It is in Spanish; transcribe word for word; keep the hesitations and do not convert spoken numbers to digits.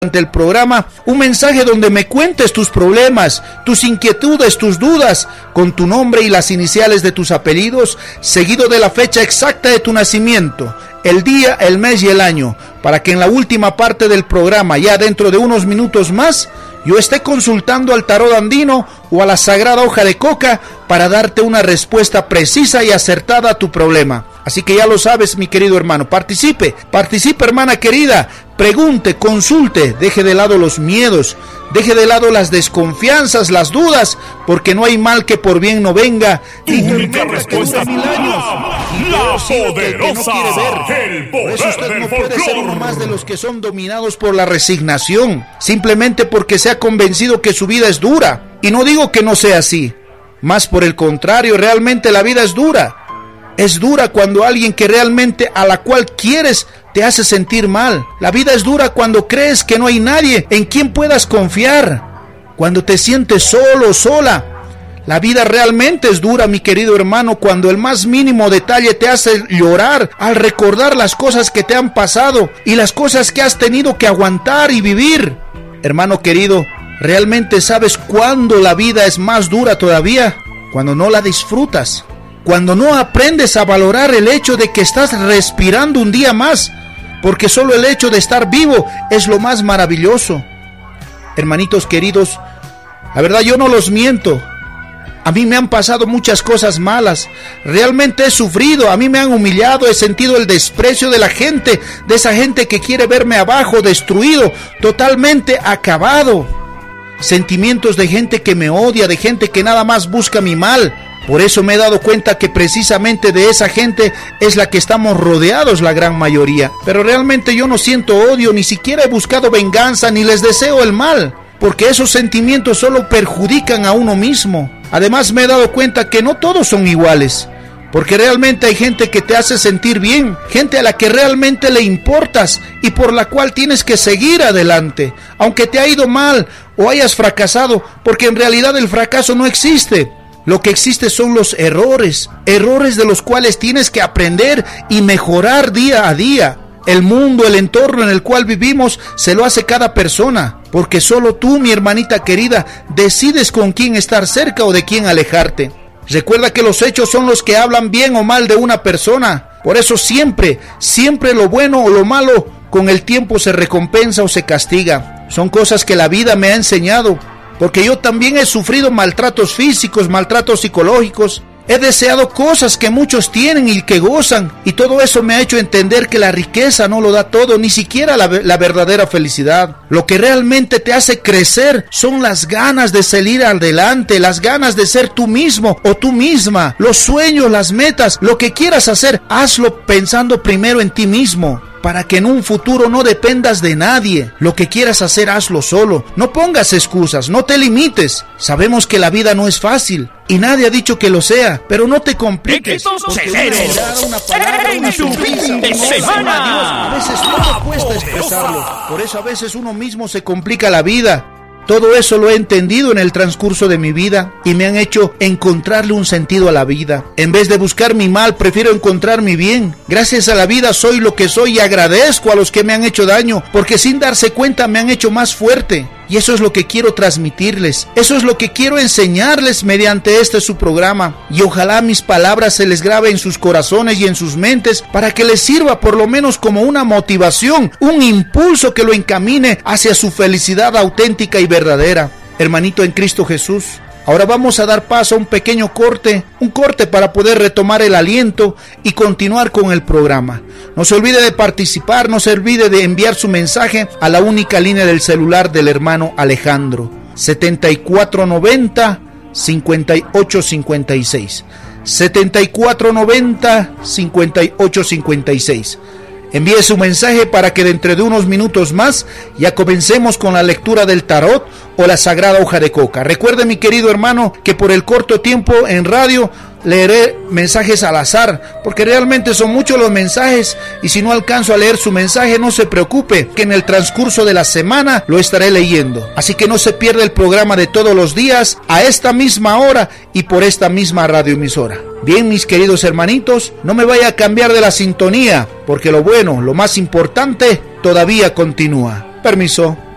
durante el programa un mensaje donde me cuentes tus problemas, tus inquietudes, tus dudas, con tu nombre y las iniciales de tus apellidos, seguido de la fecha exacta de tu nacimiento, el día, el mes y el año, para que en la última parte del programa, ya dentro de unos minutos más, yo esté consultando al tarot andino o a la sagrada hoja de coca para darte una respuesta precisa y acertada a tu problema. Así que ya lo sabes, mi querido hermano, participe, participe, hermana querida, pregunte, consulte, deje de lado los miedos, deje de lado las desconfianzas, las dudas, porque no hay mal que por bien no venga. Tu única respuesta, mil años, la poderosa, el poder Por eso usted del no puede ser folclore. uno más de los que son dominados por la resignación, simplemente porque se ha convencido que su vida es dura. Y no digo que no sea así, más por el contrario, realmente la vida es dura. Es dura cuando alguien que realmente a la cual quieres te hace sentir mal. La vida es dura cuando crees que no hay nadie en quien puedas confiar. Cuando te sientes solo o sola. La vida realmente es dura, mi querido hermano, cuando el más mínimo detalle te hace llorar al recordar las cosas que te han pasado y las cosas que has tenido que aguantar y vivir. Hermano querido, ¿realmente sabes cuándo la vida es más dura todavía? Cuando no la disfrutas. Cuando no aprendes a valorar el hecho de que estás respirando un día más, porque solo el hecho de estar vivo es lo más maravilloso. Hermanitos queridos, la verdad yo no los miento. A mí me han pasado muchas cosas malas. Realmente he sufrido, a mí me han humillado, he sentido el desprecio de la gente, de esa gente que quiere verme abajo, destruido, totalmente acabado. Sentimientos de gente que me odia, de gente que nada más busca mi mal. Por eso me he dado cuenta que precisamente de esa gente es la que estamos rodeados la gran mayoría. Pero realmente yo no siento odio, ni siquiera he buscado venganza, ni les deseo el mal, porque esos sentimientos solo perjudican a uno mismo. Además me he dado cuenta que no todos son iguales, porque realmente hay gente que te hace sentir bien, gente a la que realmente le importas y por la cual tienes que seguir adelante, aunque te ha ido mal o hayas fracasado, porque en realidad el fracaso no existe. Lo que existe son los errores, errores de los cuales tienes que aprender y mejorar día a día. El mundo, el entorno en el cual vivimos, se lo hace cada persona, porque solo tú, mi hermanita querida, decides con quién estar cerca o de quién alejarte. Recuerda que los hechos son los que hablan bien o mal de una persona. Por eso siempre, siempre lo bueno o lo malo, con el tiempo se recompensa o se castiga. Son cosas que la vida me ha enseñado. Porque yo también he sufrido maltratos físicos, maltratos psicológicos. He deseado cosas que muchos tienen y que gozan. Y todo eso me ha hecho entender que la riqueza no lo da todo, ni siquiera la, la verdadera felicidad. Lo que realmente te hace crecer son las ganas de salir adelante, las ganas de ser tú mismo o tú misma. Los sueños, las metas, lo que quieras hacer, hazlo pensando primero en ti mismo, para que en un futuro no dependas de nadie. Lo que quieras hacer, hazlo solo. No pongas excusas, no te limites. Sabemos que la vida no es fácil y nadie ha dicho que lo sea, pero no te compliques. Porque una mirada, una palabra, una sonrisa, un a veces todo cuesta expresarlo. Por eso a veces uno mismo se complica la vida. Todo eso lo he entendido en el transcurso de mi vida y me han hecho encontrarle un sentido a la vida. En vez de buscar mi mal, prefiero encontrar mi bien. Gracias a la vida soy lo que soy y agradezco a los que me han hecho daño, porque sin darse cuenta me han hecho más fuerte. Y eso es lo que quiero transmitirles, eso es lo que quiero enseñarles mediante este su programa. Y ojalá mis palabras se les grabe en sus corazones y en sus mentes para que les sirva por lo menos como una motivación, un impulso que lo encamine hacia su felicidad auténtica y verdadera. Hermanito en Cristo Jesús, ahora vamos a dar paso a un pequeño corte, un corte para poder retomar el aliento y continuar con el programa. No se olvide de participar, no se olvide de enviar su mensaje a la única línea del celular del hermano Alejandro, setenta y cuatro noventa, cincuenta y ocho cincuenta y seis. setenta y cuatro noventa, cincuenta y ocho cincuenta y seis. Envíe su mensaje para que dentro de unos minutos más ya comencemos con la lectura del tarot o la sagrada hoja de coca. Recuerde, mi querido hermano, que por el corto tiempo en radio leeré mensajes al azar, porque realmente son muchos los mensajes y si no alcanzo a leer su mensaje, no se preocupe, que en el transcurso de la semana lo estaré leyendo. Así que no se pierda el programa de todos los días a esta misma hora y por esta misma radioemisora. Bien, mis queridos hermanitos, no me vaya a cambiar de la sintonía, porque lo bueno, lo más importante, todavía continúa. Permiso.